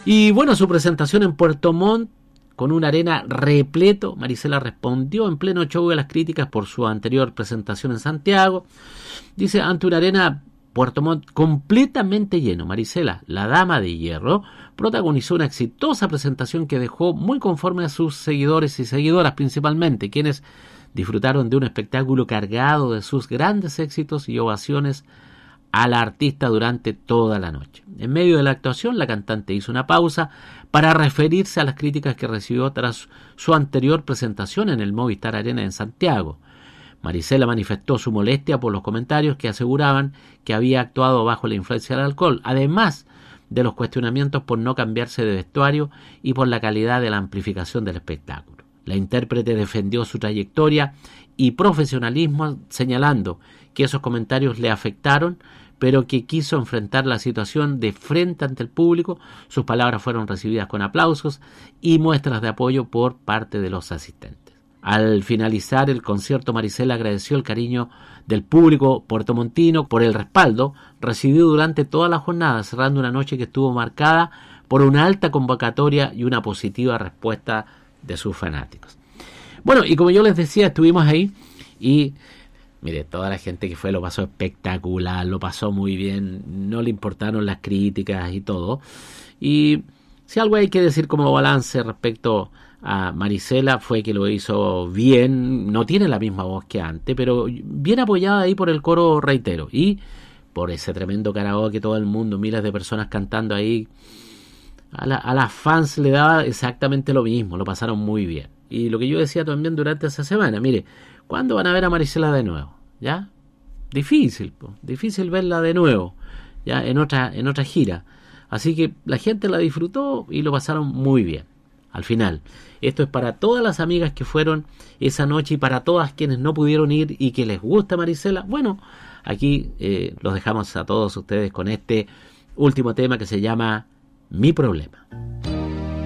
Y bueno, su presentación en Puerto Montt, con una arena repleto, Marisela respondió en pleno show a las críticas por su anterior presentación en Santiago. Dice, ante una arena Puerto Montt completamente lleno, Marisela, la dama de hierro, protagonizó una exitosa presentación que dejó muy conforme a sus seguidores y seguidoras principalmente, quienes disfrutaron de un espectáculo cargado de sus grandes éxitos y ovaciones a la artista durante toda la noche. En medio de la actuación, la cantante hizo una pausa para referirse a las críticas que recibió tras su anterior presentación en el Movistar Arena en Santiago. Marisela manifestó su molestia por los comentarios que aseguraban que había actuado bajo la influencia del alcohol, además de los cuestionamientos por no cambiarse de vestuario y por la calidad de la amplificación del espectáculo. La intérprete defendió su trayectoria y profesionalismo, señalando que esos comentarios le afectaron, pero que quiso enfrentar la situación de frente ante el público. Sus palabras fueron recibidas con aplausos y muestras de apoyo por parte de los asistentes. Al finalizar el concierto, Marisela agradeció el cariño del público puertomontino por el respaldo recibido durante toda la jornada, cerrando una noche que estuvo marcada por una alta convocatoria y una positiva respuesta de sus fanáticos. Bueno, y como yo les decía, estuvimos ahí y mire, toda la gente que fue lo pasó espectacular, lo pasó muy bien, no le importaron las críticas y todo. Y si algo hay que decir como balance respecto a Marisela fue que lo hizo bien, no tiene la misma voz que antes, pero bien apoyada ahí por el coro, reitero, y por ese tremendo karaoke, todo el mundo, miles de personas cantando ahí. A las fans le daba exactamente lo mismo, lo pasaron muy bien. Y lo que yo decía también durante esa semana, mire, ¿cuándo van a ver a Marisela de nuevo? ¿Ya? Difícil verla de nuevo, ya en otra gira. Así que la gente la disfrutó y lo pasaron muy bien. Al final, esto es para todas las amigas que fueron esa noche y para todas quienes no pudieron ir y que les gusta Marisela. Bueno, aquí los dejamos a todos ustedes con este último tema que se llama Mi Problema.